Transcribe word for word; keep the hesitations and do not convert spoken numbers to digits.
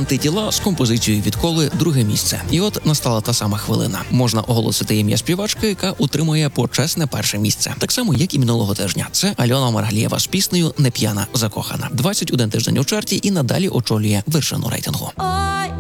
Антитіла з композицією «Відколи» друге місце. І от настала та сама хвилина. Можна оголосити ім'я співачки, яка утримує почесне перше місце. Так само, як і минулого тижня. Це Альона Маргалієва з піснею «Не п'яна, закохана». двадцять один тиждень у чарті і надалі очолює вершину рейтингу. Ой,